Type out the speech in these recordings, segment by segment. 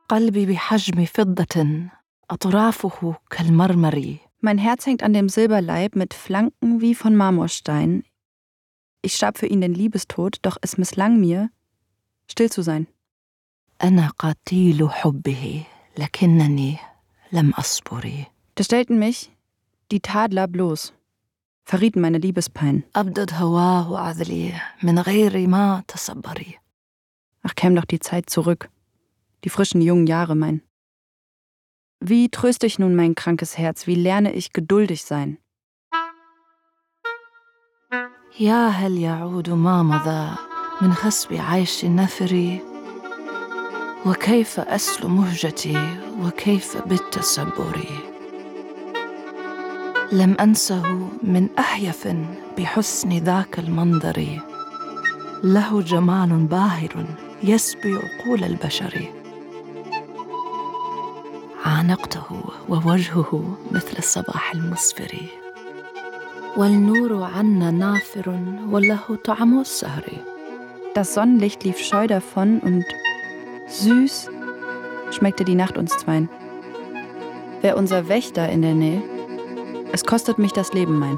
قلبي بحجم فضة أطرافه كالمرمر. Mein Herz hängt an dem Silberleib mit Flanken wie von Marmorstein. Ich starb für ihn den Liebestod, doch es misslang mir, still zu sein. أنا قتيل حبه لكنني لم أصبر. Da stellten mich die Tadler bloß, verrieten meine Liebespein. أبدد هواه عذلي من غير ما تصبري. Ach, käm doch die Zeit zurück, die frischen jungen Jahre mein. Wie tröste ich nun mein krankes Herz, wie lerne ich geduldig sein? يا هل يعود ما مضى من خسب عيش النفر وكيف أسل مهجتي وكيف بالتسبر لم أنسه من أهيف بحسن ذاك المنظر له جمال باهر يسبي عقول البشر عانقته ووجهه مثل الصباح المسفر والنور عنا نافر وله طعم السهر. Das Sonnenlicht lief scheu davon und süß schmeckte die Nacht uns zweien. Wär unser Wächter in der Nähe, es kostet mich das Leben mein.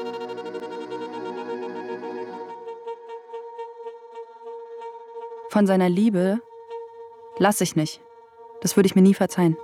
Von seiner Liebe lass ich nicht. Das würde ich mir nie verzeihen.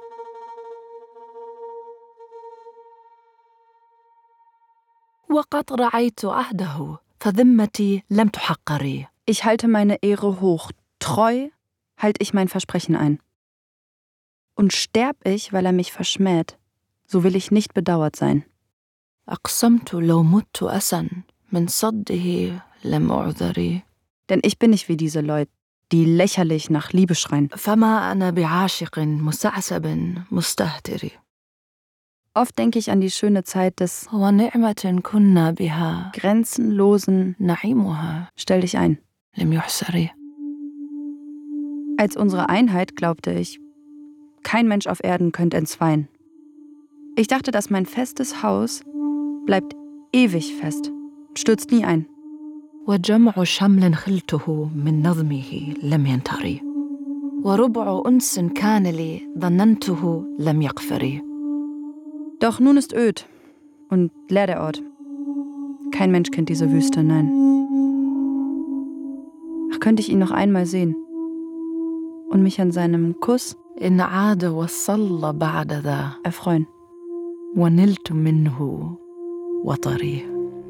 وقد رعيت عهده فذمتي لم تحقري. Ich halte meine Ehre hoch. Treu halte ich mein Versprechen ein. Und sterb ich, weil er mich verschmäht, so will ich nicht bedauert sein. أقسمت لو مت أسا من صده لم أعذري. Denn ich bin nicht wie diese Leute, die lächerlich nach Liebe schreien. فما أنا بعاشق مستعسب مستهتر. Oft denke ich an die schöne Zeit des ونعمة كنا بها grenzenlosen نعيمها Stell dich ein. لم يحسر. Als unsere Einheit glaubte ich, kein Mensch auf Erden könnte entzweien. Ich dachte, dass mein festes Haus bleibt ewig fest, stürzt nie ein. وجمع شمل خلته من نظمه لم ينتري وربع أنس كان لي ظننته لم يغفر. Doch nun ist öd und leer der Ort. Kein Mensch kennt diese Wüste, nein. Ach, könnte ich ihn noch einmal sehen und mich an seinem Kuss إن عاد وصل بعد ذا erfreuen. ونلت منه وطري.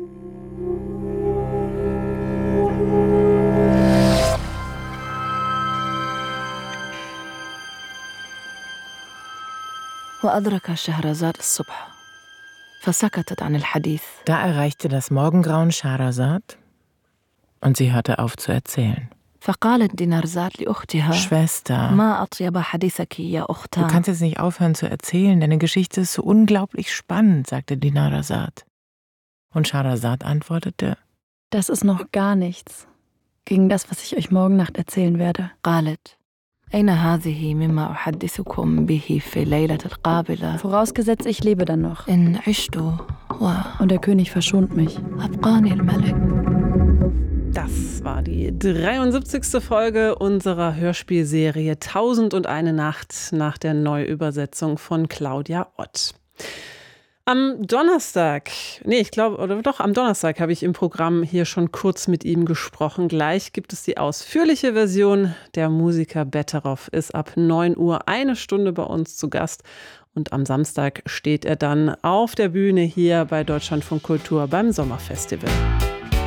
وأدرك شهرزاد الصبح فسكتت عن الحديث. Da erreichte das Morgengrauen Schahrazad und sie hörte auf zu erzählen. فقالت دينارزاد لأختها Schwester, ما أطيب حديثك يا du أختها. kannst jetzt nicht aufhören zu erzählen, deine Geschichte ist so unglaublich spannend, sagte Dinarzad. Und Schahrazad antwortete: Das ist noch gar nichts gegen das, was ich euch morgen Nacht erzählen werde. قالت أين هذه مما أحدثكم به في ليلة القابلة. Vorausgesetzt, ich lebe dann noch. إن عشت Und der König verschont mich. وأبقاني الملك. Das war die 73. Folge unserer Hörspielserie 1001 Nacht nach der Neuübersetzung von Claudia Ott. Am Donnerstag habe ich im Programm hier schon kurz mit ihm gesprochen. Gleich gibt es die ausführliche Version. Der Musiker Betteroff ist ab 9 Uhr 1 Stunde bei uns zu Gast. Und am Samstag steht er dann auf der Bühne hier bei Deutschlandfunk Kultur beim Sommerfestival.